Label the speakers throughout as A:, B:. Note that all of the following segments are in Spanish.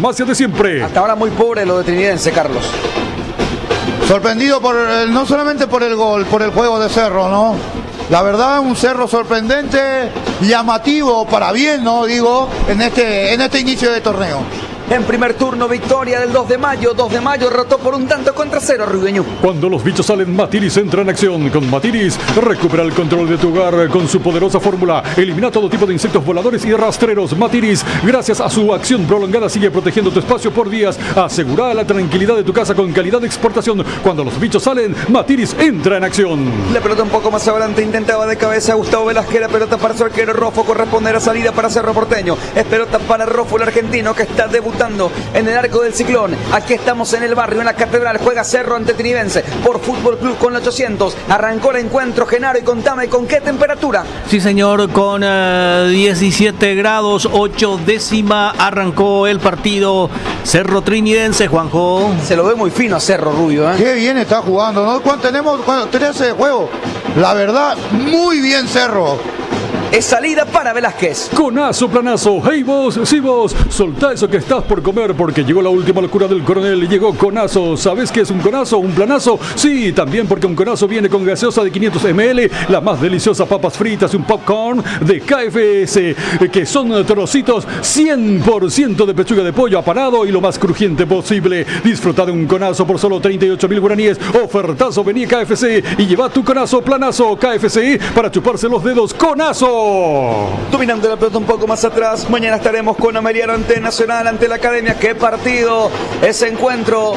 A: farmacia de siempre.
B: Hasta ahora muy pobre lo de Trinidense, Carlos.
C: Sorprendido no solamente por el gol, por el juego de Cerro, ¿no? La verdad, un Cerro sorprendente, llamativo para bien, ¿no? Digo, en este inicio de torneo.
B: En primer turno, victoria del 2 de mayo. 2 de mayo derrotó por 1-0 Ribeño.
A: Cuando los bichos salen, Matiris entra en acción. Con Matiris, recupera el control de tu hogar con su poderosa fórmula. Elimina todo tipo de insectos voladores y rastreros. Matiris, gracias a su acción prolongada, sigue protegiendo tu espacio por días. Asegura la tranquilidad de tu casa con calidad de exportación. Cuando los bichos salen, Matiris entra en acción.
B: La pelota un poco más adelante, intentaba de cabeza Gustavo Velázquez. La pelota para su arquero Rofo, corresponde a la salida para Cerro Porteño. Es pelota para Rofo, el argentino, que está debutando en el arco del Ciclón. Aquí estamos en el barrio, en la Catedral. Juega Cerro ante Trinidense por Fútbol Club con 800. Arrancó el encuentro, Genaro, y contame con qué temperatura.
D: Sí, señor, con 17 grados 8 décima arrancó el partido Cerro Trinidense, Juanjo.
B: Se lo ve muy fino a Cerro, Rubio, ¿eh?
C: Qué bien está jugando, ¿no? ¿Cuánto tenemos? 13 de juego. La verdad, muy bien Cerro.
B: Es salida para Velázquez.
A: Conazo, planazo. Hey vos, sí vos, soltá eso que estás por comer porque llegó la última locura del coronel. Llegó Conazo. ¿Sabés qué es un conazo? ¿Un planazo? Sí, también porque un conazo viene con gaseosa de 500 ml, las más deliciosas papas fritas y un popcorn de KFS, que son trocitos 100% de pechuga de pollo apanado y lo más crujiente posible. Disfruta de un conazo por solo 38.000 guaraníes. Ofertazo, vení a KFC y lleva tu conazo, planazo, KFC para chuparse los dedos. ¡Conazo!
B: Dominando la pelota un poco más atrás. Mañana estaremos con Ameliano ante Nacional, ante la Academia. Qué partido ese encuentro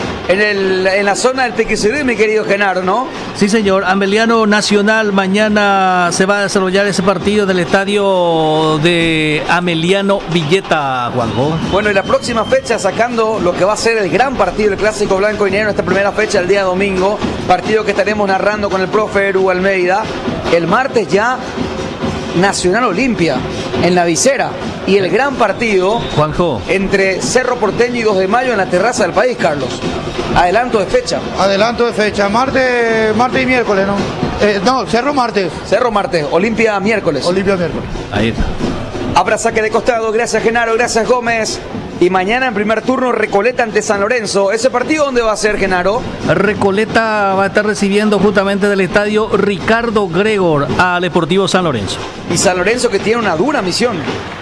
B: en la zona del Piquicedí, mi querido Genaro, ¿no?
D: Sí, señor. Ameliano Nacional. Mañana se va a desarrollar ese partido del estadio de Ameliano Villeta, Juanjo.
B: Bueno, y la próxima fecha, sacando lo que va a ser el gran partido, el clásico blanco y negro, esta primera fecha, el día domingo. Partido que estaremos narrando con el profe Eru Almeida. El martes ya Nacional Olimpia en la visera, y el gran partido,
D: Juanjo,
B: entre Cerro Porteño y 2 de mayo en la terraza del país, Carlos. Adelanto de fecha.
C: Adelanto de fecha, martes y miércoles, ¿no? No, Cerro martes.
B: Cerro martes, Olimpia miércoles.
C: Olimpia miércoles.
D: Ahí está.
B: Habrá saque de costado, gracias Genaro, gracias Gómez. Y mañana en primer turno Recoleta ante San Lorenzo. ¿Ese partido dónde va a ser, Genaro?
D: Recoleta va a estar recibiendo justamente del estadio Ricardo Gregor al Deportivo San Lorenzo.
B: Y San Lorenzo, que tiene una dura misión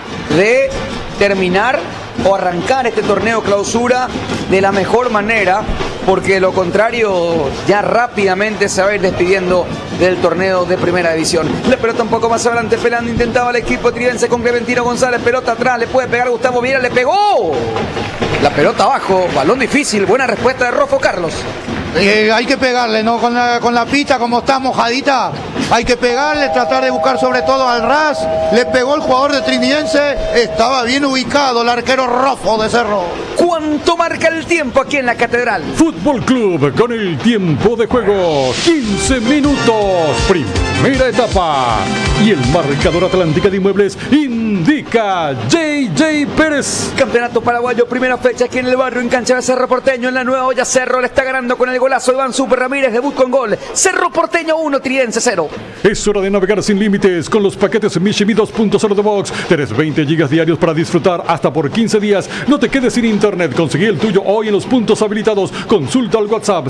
B: de terminar o arrancar este torneo clausura de la mejor manera, porque de lo contrario ya rápidamente se va a ir despidiendo del torneo de primera división. La pelota un poco más adelante, pelando, intentaba el equipo tridense con Clementino González, pelota atrás, le puede pegar Gustavo Viera, le pegó. La pelota abajo, balón difícil, buena respuesta de Rofo, Carlos.
C: Hay que pegarle, ¿no? Con la pista, como está mojadita, hay que pegarle, tratar de buscar sobre todo al ras. Le pegó el jugador de Trinidense, estaba bien ubicado el arquero Rofo de Cerro.
B: ¿Cuánto marca el tiempo aquí en la Catedral?
A: Fútbol Club con el tiempo de juego, 15 minutos, primera etapa. Y el marcador Atlántica de Inmuebles indica JJ Pérez.
B: Campeonato paraguayo, primera fecha aquí en el barrio, en cancha de Cerro Porteño, en la nueva olla. Cerro le está ganando con el golazo Iván Super Ramírez, debut con gol. Cerro Porteño 1, Trinidense 0.
A: Es hora de navegar sin límites con los paquetes Mishimi 2.0 de Box. Tenés 20 gigas diarios para disfrutar hasta por 15 días. No te quedes sin internet. Conseguí el tuyo hoy en los puntos habilitados. Consulta al WhatsApp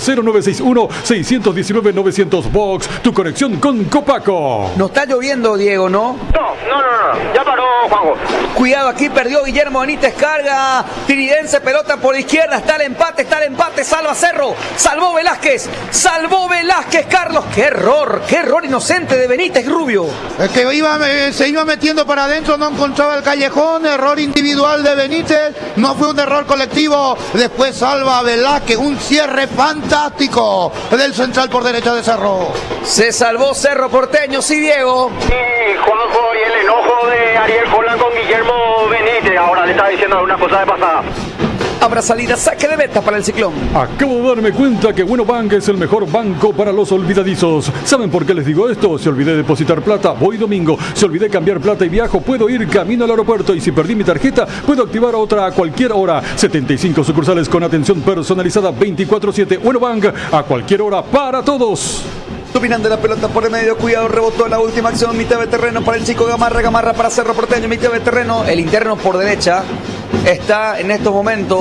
A: 0961-619-900 Box. Tu conexión con Copaco.
B: No está lloviendo, Diego, ¿no?
E: No. Ya paró, Juanjo.
B: Cuidado, aquí perdió Guillermo Benítez, carga Trinidense, pelota por izquierda, está el empate, salva Cerro, salvó Velázquez, Carlos. Qué error inocente de Benítez, Rubio.
C: Es que se iba metiendo para adentro, no encontraba el callejón, error individual de Benítez, no fue un error colectivo. Después salva a Velázquez, un cierre fantástico del central por derecha de Cerro.
B: Se salvó Cerro Porteño, sí, Diego.
E: Sí, Juanjo, y el enojo de Ariel Holland con Guillermo Benítez. Ahora le está diciendo alguna cosa de pasada.
B: Habrá salida, saque de meta para el Ciclón.
A: Acabo de darme cuenta que Bueno Bank es el mejor banco para los olvidadizos. ¿Saben por qué les digo esto? Si olvidé depositar plata, voy domingo. Si olvidé cambiar plata y viajo, puedo ir camino al aeropuerto. Y si perdí mi tarjeta, puedo activar otra a cualquier hora. 75 sucursales con atención personalizada 24/7. Bueno Bank, a cualquier hora para todos.
B: Dominando la pelota por el medio, cuidado, rebotó en la última acción, mitad de terreno para el chico Gamarra para Cerro Porteño, mitad de terreno, el interno por derecha está en estos momentos